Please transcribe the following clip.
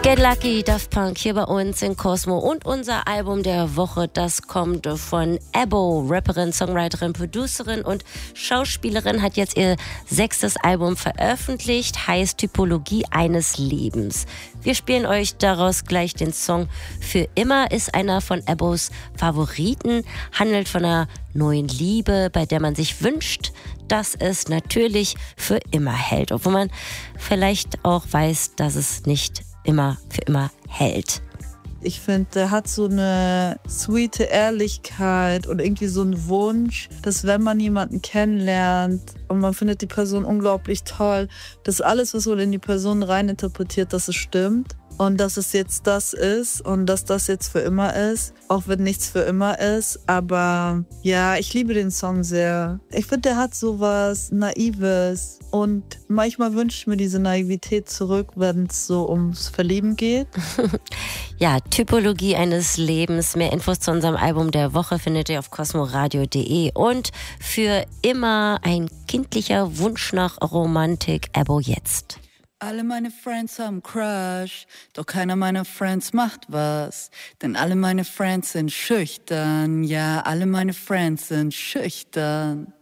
Get Lucky, Daft Punk hier bei uns in Cosmo und unser Album der Woche, das kommt von Ebo, Rapperin, Songwriterin, Producerin und Schauspielerin, hat jetzt ihr 6. Album veröffentlicht, heißt Typologie eines Lebens. Wir spielen euch daraus gleich den Song Für immer, ist einer von Ebos Favoriten, handelt von einer neuen Liebe, bei der man sich wünscht, dass es natürlich für immer hält, obwohl man vielleicht auch weiß, dass es nicht immer für immer hält. Ich finde, der hat so eine sweete Ehrlichkeit und irgendwie so einen Wunsch, dass wenn man jemanden kennenlernt und man findet die Person unglaublich toll, dass alles, was man in die Person reininterpretiert, dass es stimmt. Und dass es jetzt das ist und dass das jetzt für immer ist, auch wenn nichts für immer ist. Aber ja, ich liebe den Song sehr. Ich finde, der hat so was Naives. Und manchmal wünsche ich mir diese Naivität zurück, wenn es so ums Verlieben geht. Ja, Typologie eines Lebens. Mehr Infos zu unserem Album der Woche findet ihr auf cosmoradio.de. Und für immer ein kindlicher Wunsch nach Romantik, Ebo jetzt. Alle meine Friends haben Crush, doch keiner meiner Friends macht was. Denn alle meine Friends sind schüchtern, ja, alle meine Friends sind schüchtern.